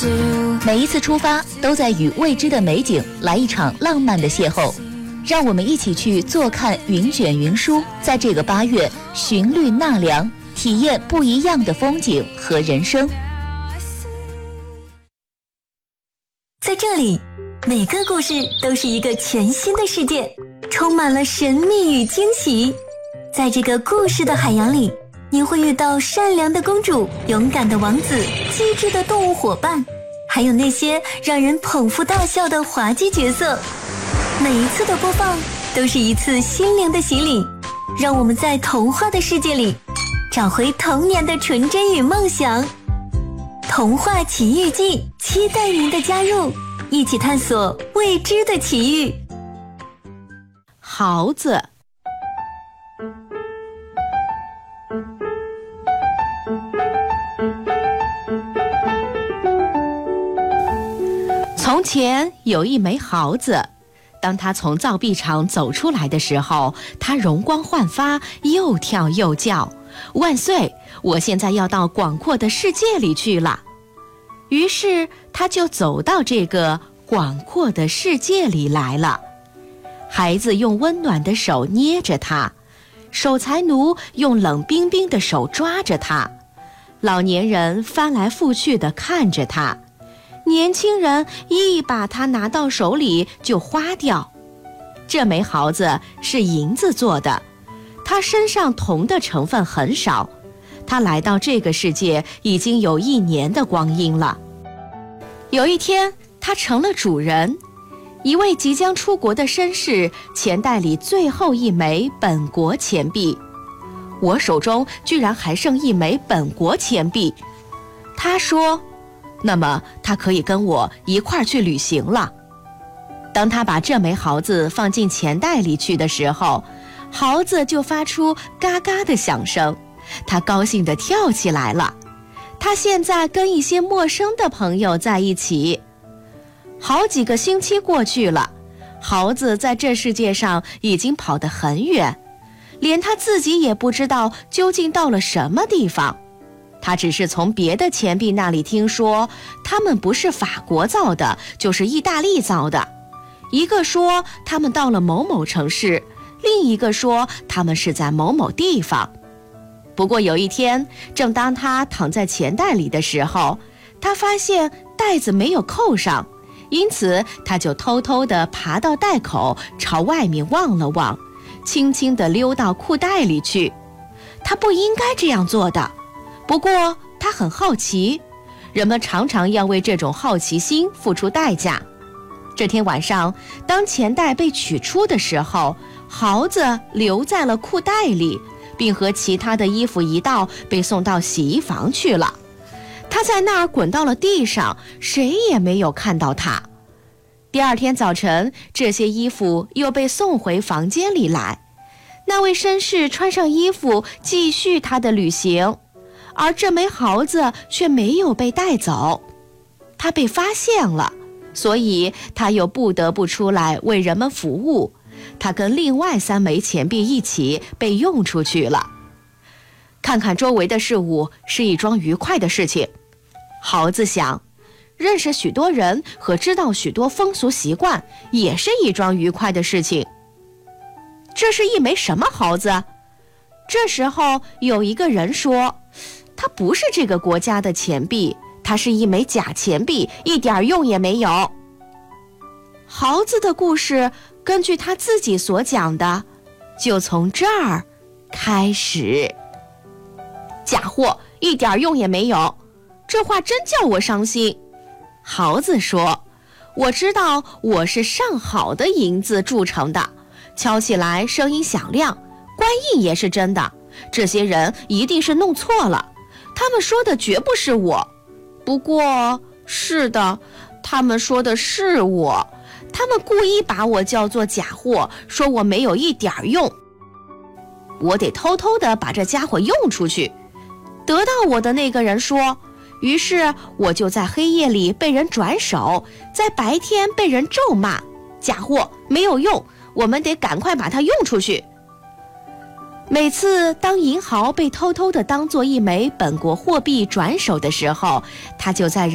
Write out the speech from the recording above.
每一次出发都在与未知的美景来一场浪漫的邂逅，让我们一起去坐看云卷云舒，在这个8月寻绿纳凉，体验不一样的风景和人生。 在这里，每个故事都是一个全新的世界，充满了神秘与惊喜。在这个故事的海洋里，你会遇到善良的公主、勇敢的王子、机智的动物伙伴，还有那些让人捧腹大笑的滑稽角色。每一次的播放都是一次心灵的洗礼，让我们在童话的世界里找回童年的纯真与梦想。童话奇遇记，期待您的加入，一起探索未知的奇遇。 豪子。从前有一枚豪子，当他从造币厂走出来的时候，他容光焕发，又跳又叫，万岁，我现在要到广阔的世界里去了。于是他就走到这个广阔的世界里来了。孩子用温暖的手捏着他，守财奴用冷冰冰的手抓着他，老年人翻来覆去地看着他，年轻人一把它拿到手里就花掉。这枚豪子是银子做的，它身上铜的成分很少，它来到这个世界已经有1年的光阴了。有一天，它成了主人，一位即将出国的绅士钱袋里最后1枚本国钱币，我手中居然还剩1枚本国钱币。他说，那么他可以跟我一块儿去旅行了。当他把这枚豪子放进钱袋里去的时候，豪子就发出嘎嘎的响声，他高兴地跳起来了。他现在跟一些陌生的朋友在一起。好几个星期过去了，豪子在这世界上已经跑得很远，连他自己也不知道究竟到了什么地方。他只是从别的钱币那里听说，他们不是法国造的，就是意大利造的。一个说他们到了某某城市，另一个说他们是在某某地方。不过有一天，正当他躺在钱袋里的时候，他发现袋子没有扣上，因此他就偷偷地爬到袋口，朝外面望了望，轻轻地溜到裤袋里去。他不应该这样做的，不过他很好奇，人们常常要为这种好奇心付出代价。这天晚上，当钱袋被取出的时候，豪子留在了裤袋里，并和其他的衣服一道被送到洗衣房去了。他在那儿滚到了地上，谁也没有看到他。第二天早晨，这些衣服又被送回房间里来。那位绅士穿上衣服，继续他的旅行，而这枚豪子却没有被带走。他被发现了，所以他又不得不出来为人们服务。他跟另外3枚钱币一起被用出去了。看看周围的事物是一桩愉快的事情，豪子想，认识许多人和知道许多风俗习惯也是一桩愉快的事情。这是一枚什么豪子？这时候有一个人说，它不是这个国家的钱币，它是一枚假钱币，一点用也没有。豪子的故事根据他自己所讲的，就从这儿开始。假货，一点用也没有，这话真叫我伤心。豪子说，我知道我是上好的银子铸成的，敲起来声音响亮，官印也是真的，这些人一定是弄错了，他们说的绝不是我。不过，是的，他们说的是我，他们故意把我叫做假货，说我没有一点用。我得偷偷地把这家伙用出去。得到我的那个人说，于是我就在黑夜里被人转手，在白天被人咒骂，假货没有用，我们得赶快把它用出去。每次当银毫被偷偷地当作一枚本国货币转手的时候，他就在